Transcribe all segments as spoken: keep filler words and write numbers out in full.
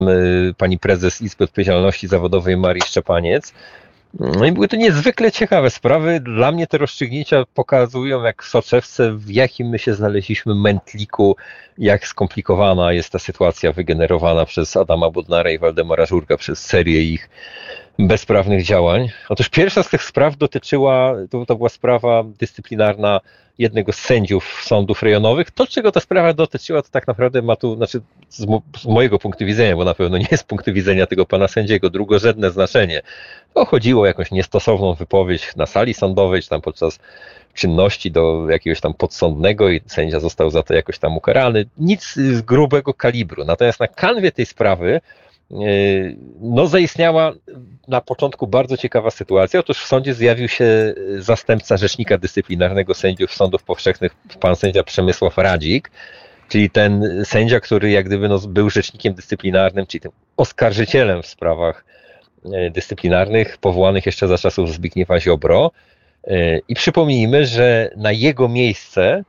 pani prezes Izby Odpowiedzialności Zawodowej Marii Szczepaniec. No i były to niezwykle ciekawe sprawy. Dla mnie te rozstrzygnięcia pokazują jak w soczewce, w jakim my się znaleźliśmy mętliku, jak skomplikowana jest ta sytuacja wygenerowana przez Adama Bodnara i Waldemara Żurka, przez serię ich bezprawnych działań. Otóż pierwsza z tych spraw dotyczyła, to, to była sprawa dyscyplinarna jednego z sędziów sądów rejonowych. To, czego ta sprawa dotyczyła, to tak naprawdę ma tu, znaczy z, mo, z mojego punktu widzenia, bo na pewno nie z punktu widzenia tego pana sędziego, drugorzędne znaczenie. To chodziło o jakąś niestosowną wypowiedź na sali sądowej, czy tam podczas czynności do jakiegoś tam podsądnego i sędzia został za to jakoś tam ukarany. Nic z grubego kalibru. Natomiast na kanwie tej sprawy no zaistniała na początku bardzo ciekawa sytuacja. Otóż w sądzie zjawił się zastępca rzecznika dyscyplinarnego sędziów sądów powszechnych, pan sędzia Przemysław Radzik, czyli ten sędzia, który jak gdyby no, był rzecznikiem dyscyplinarnym, czyli tym oskarżycielem w sprawach dyscyplinarnych powołanych jeszcze za czasów Zbigniewa Ziobro. I przypomnijmy, że na jego miejsce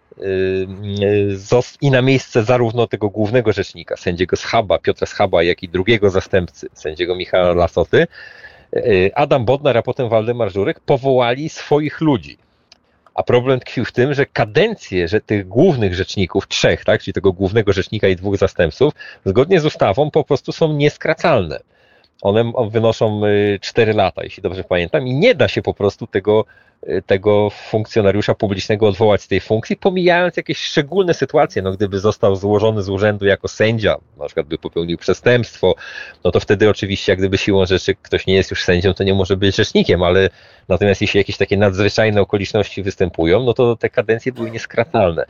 i na miejsce zarówno tego głównego rzecznika, sędziego Schaba, Piotra Schaba, jak i drugiego zastępcy, sędziego Michała Lasoty, Adam Bodnar, a potem Waldemar Żurek powołali swoich ludzi. A problem tkwił w tym, że kadencje że tych głównych rzeczników, trzech, tak, czyli tego głównego rzecznika i dwóch zastępców, zgodnie z ustawą po prostu są nieskracalne. One wynoszą cztery lata, jeśli dobrze pamiętam, i nie da się po prostu tego, tego funkcjonariusza publicznego odwołać z tej funkcji, pomijając jakieś szczególne sytuacje. No, gdyby został złożony z urzędu jako sędzia, na przykład by popełnił przestępstwo, no to wtedy oczywiście jak gdyby siłą rzeczy ktoś nie jest już sędzią, to nie może być rzecznikiem, ale natomiast jeśli jakieś takie nadzwyczajne okoliczności występują, no to te kadencje były nieskracalne.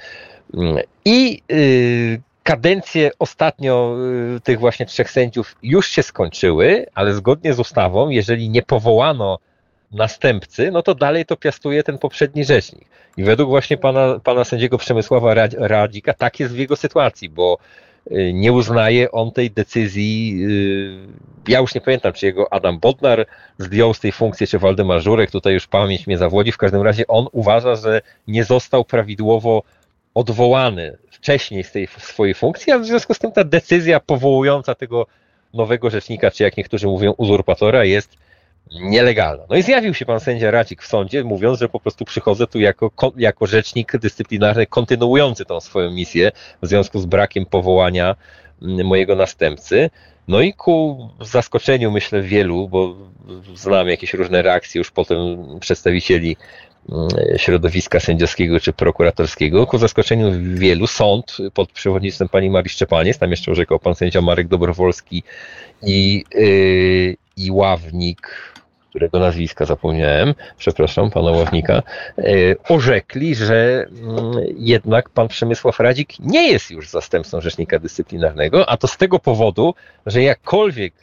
I yy, Kadencje ostatnio tych właśnie trzech sędziów już się skończyły, ale zgodnie z ustawą, jeżeli nie powołano następcy, no to dalej to piastuje ten poprzedni rzecznik. I według właśnie pana, pana sędziego Przemysława Radzika tak jest w jego sytuacji, bo nie uznaje on tej decyzji, ja już nie pamiętam, czy jego Adam Bodnar zdjął z tej funkcji, czy Waldemar Żurek, tutaj już pamięć mnie zawodzi, w każdym razie on uważa, że nie został prawidłowo odwołany wcześniej z tej swojej funkcji, a w związku z tym ta decyzja powołująca tego nowego rzecznika, czy jak niektórzy mówią uzurpatora, jest nielegalna. No i zjawił się pan sędzia Radzik w sądzie, mówiąc, że po prostu przychodzę tu jako, jako rzecznik dyscyplinarny kontynuujący tą swoją misję w związku z brakiem powołania mojego następcy. No i ku zaskoczeniu, myślę, wielu, bo znam jakieś różne reakcje już potem przedstawicieli środowiska sędziowskiego czy prokuratorskiego. Ku zaskoczeniu wielu sąd pod przewodnictwem pani Marii Szczepaniec, tam jeszcze orzekał pan sędzia Marek Dobrowolski i, yy, i ławnik, którego nazwiska zapomniałem, przepraszam, pana ławnika, yy, orzekli, że yy, jednak pan Przemysław Radzik nie jest już zastępcą rzecznika dyscyplinarnego, a to z tego powodu, że jakkolwiek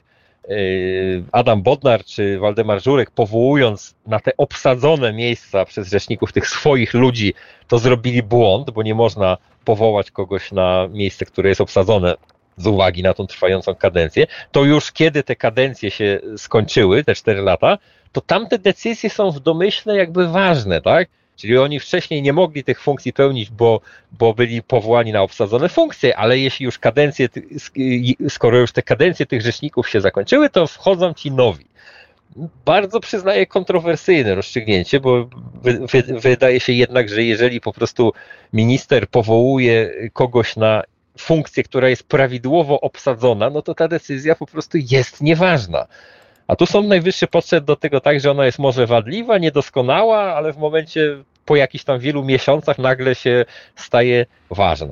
Adam Bodnar czy Waldemar Żurek, powołując na te obsadzone miejsca przez rzeczników tych swoich ludzi, to zrobili błąd, bo nie można powołać kogoś na miejsce, które jest obsadzone z uwagi na tą trwającą kadencję, to już kiedy te kadencje się skończyły, te cztery lata, to tamte decyzje są w domyśle jakby ważne, tak? Czyli oni wcześniej nie mogli tych funkcji pełnić, bo, bo byli powołani na obsadzone funkcje, ale jeśli już kadencje, skoro już te kadencje tych rzeczników się zakończyły, to wchodzą ci nowi. Bardzo przyznaję kontrowersyjne rozstrzygnięcie, bo wy, wy, wydaje się jednak, że jeżeli po prostu minister powołuje kogoś na funkcję, która jest prawidłowo obsadzona, no to ta decyzja po prostu jest nieważna. A tu Sąd Najwyższy podszedł do tego tak, że ona jest może wadliwa, niedoskonała, ale w momencie po jakichś tam wielu miesiącach nagle się staje ważna.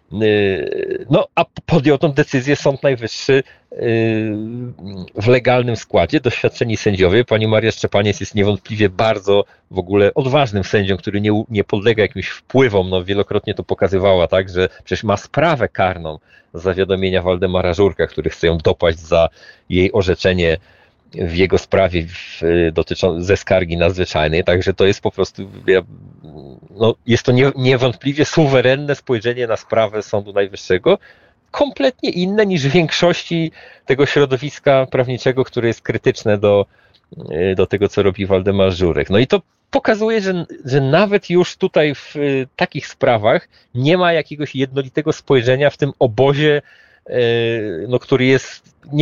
No, a podjął tą decyzję Sąd Najwyższy w legalnym składzie. Doświadczeni sędziowie, pani Maria Szczepaniec jest niewątpliwie bardzo w ogóle odważnym sędzią, który nie, nie podlega jakimś wpływom. No, wielokrotnie to pokazywała, tak, że przecież ma sprawę karną z zawiadomienia Waldemara Żurka, który chce ją dopaść za jej orzeczenie w jego sprawie dotyczącej ze skargi nadzwyczajnej, także to jest po prostu, no, jest to nie, niewątpliwie suwerenne spojrzenie na sprawę Sądu Najwyższego, kompletnie inne niż w większości tego środowiska prawniczego, które jest krytyczne do, do tego, co robi Waldemar Żurek. No i to pokazuje, że, że nawet już tutaj w takich sprawach nie ma jakiegoś jednolitego spojrzenia w tym obozie no, który jest